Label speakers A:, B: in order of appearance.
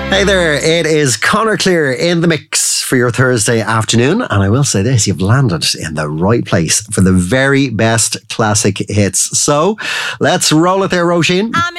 A: Hey there, it is Connor Clear in the mix for your Thursday afternoon. And I will say this, you've landed in the right place for the very best classic hits. So let's roll it there, Roisin.